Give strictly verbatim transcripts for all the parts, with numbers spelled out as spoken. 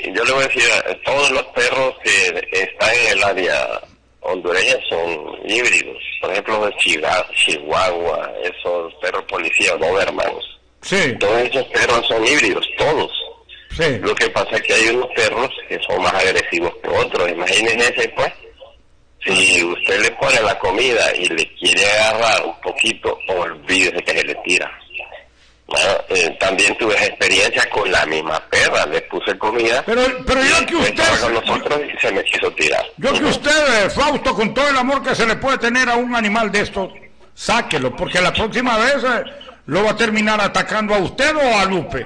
yo le voy a decir, todos los perros que están en el área hondureña son híbridos. Por ejemplo, los Chihuahua, esos perros policía, Dobermans. Sí. Todos esos perros son híbridos, todos. Sí. Lo que pasa es que hay unos perros que son más agresivos que otros. Imagínense ese, pues, si usted le pone la comida y le quiere agarrar un poquito, olvídese que se le tira. Bueno, eh, también tuve experiencia con la misma perra, le puse comida. Pero, pero yo que usted... Estaba con nosotros y se me quiso tirar. Yo que usted, eh, Fausto, con todo el amor que se le puede tener a un animal de estos, sáquelo, porque la próxima vez eh, lo va a terminar atacando a usted o a Lupe.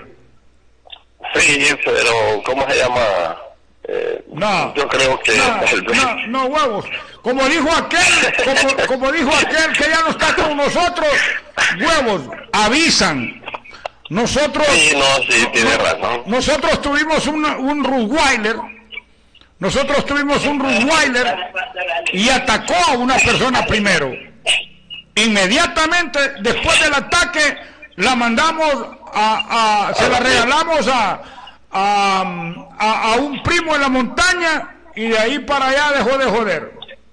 Sí, pero ¿cómo se llama? Eh, no, yo creo que... No, no, no, huevos. Como dijo aquel, como, como dijo aquel que ya no está con nosotros, huevos, avisan. Nosotros... Sí, no, sí, tiene razón. Nosotros tuvimos un, un Rottweiler, nosotros tuvimos un Rottweiler y atacó a una persona primero. Inmediatamente, después del ataque, la mandamos a, a se la regalamos a, a, a, a un primo en la montaña y de ahí para allá dejó de joder.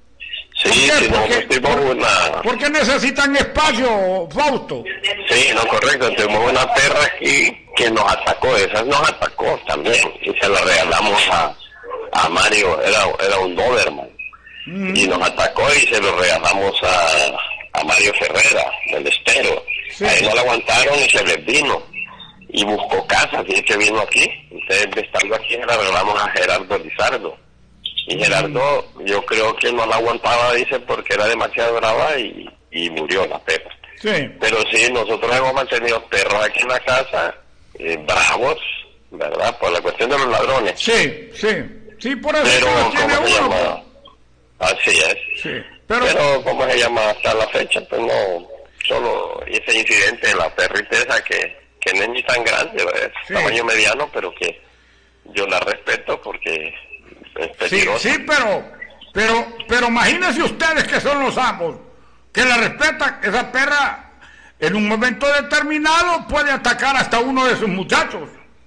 Sí, ¿Por qué? sí, no, Porque, tuvimos por, una... ¿Por qué necesitan espacio, Fausto? Sí, no, correcto, tuvimos una perra aquí que nos atacó, esas nos atacó también, y se la regalamos a, a Mario, era, era un Doberman, mm. y nos atacó y se lo regalamos a, a Mario Ferrera, del Estero. Sí. Ahí no la aguantaron y se les vino, y buscó casa, así es que vino aquí, entonces estando aquí se la regalamos a Gerardo Lizardo. Y Gerardo, yo creo que no la aguantaba, dice, porque era demasiado brava y, y murió la perra. Sí. Pero sí, nosotros hemos mantenido perros aquí en la casa, eh, bravos, ¿verdad? Por la cuestión de los ladrones. Sí, sí, sí, por eso. Pero, tiene ¿cómo se uno, llama? Así es. Sí, pero... pero, ¿cómo se llama? Hasta la fecha, pues no, solo ese incidente de la perrita esa que, que no es ni tan grande, es sí. tamaño mediano, pero que yo la respeto porque... Sí, sí, pero, pero, pero imagínense ustedes que son los amos, que la respetan, esa perra en un momento determinado puede atacar hasta uno de sus muchachos.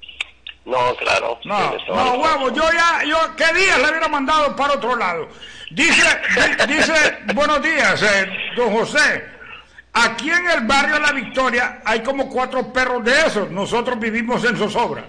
No, claro. No, no, huevo, yo ya, yo, ¿qué días le hubiera mandado para otro lado? Dice, di, dice, buenos días, eh, don José, aquí en el barrio de La Victoria hay como cuatro perros de esos, nosotros vivimos en zozobra.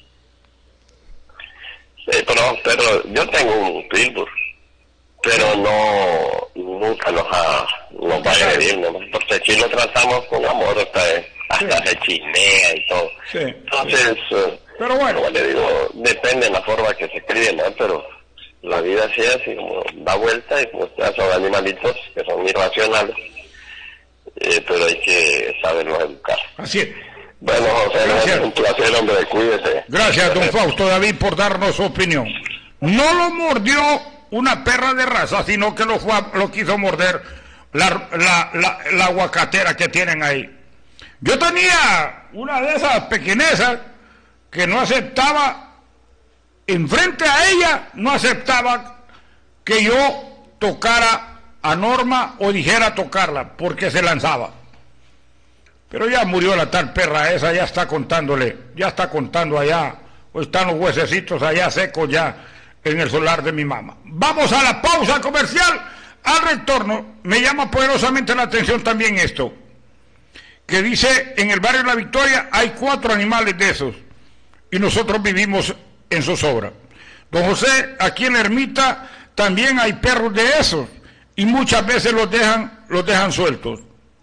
Sí, pero, pero yo tengo un Pitbull, pero no, nunca nos, ha, nos va a agredir, ¿no? Porque aquí lo tratamos con amor, hasta, hasta sí. se chismea y todo. Sí, Entonces, sí. pero bueno, como le digo, depende de la forma que se críe, ¿no? Pero la vida así es, así como da vuelta, y como ustedes son animalitos que son irracionales, eh, pero hay que saberlos educar. Así es. Bueno, José, gracias. Un placer, hombre, cuídese. Gracias, don Fausto David, por darnos su opinión. No lo mordió una perra de raza, sino que lo, fue a, lo quiso morder la, la, la, la aguacatera que tienen ahí. Yo tenía una de esas pequeñezas que no aceptaba, enfrente a ella, no aceptaba que yo tocara a Norma o dijera tocarla, porque se lanzaba. Pero ya murió la tal perra esa, ya está contándole, ya está contando allá, o están los huesecitos allá secos ya en el solar de mi mamá. Vamos a la pausa comercial. Al retorno, me llama poderosamente la atención también esto, que dice, en el barrio de La Victoria hay cuatro animales de esos, y nosotros vivimos en zozobra. Don José, aquí en la Ermita también hay perros de esos, y muchas veces los dejan, los dejan sueltos.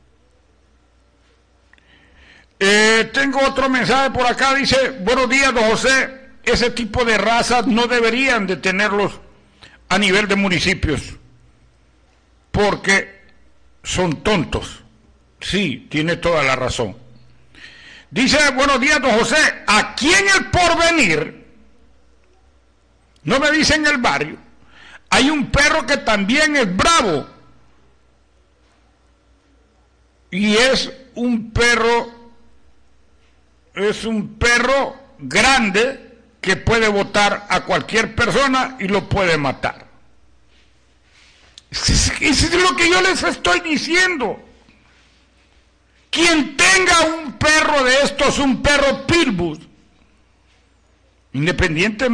Eh, tengo otro mensaje por acá, dice, buenos días, don José, ese tipo de razas no deberían de tenerlos a nivel de municipios, porque son tontos. Sí, tiene toda la razón. Dice, buenos días, don José, aquí en el Porvenir, no me dice en el barrio, hay un perro que también es bravo, y es un perro es un perro grande que puede botar a cualquier persona y lo puede matar. Eso es lo que yo les estoy diciendo. Quien tenga un perro de estos, un perro pitbull, independientemente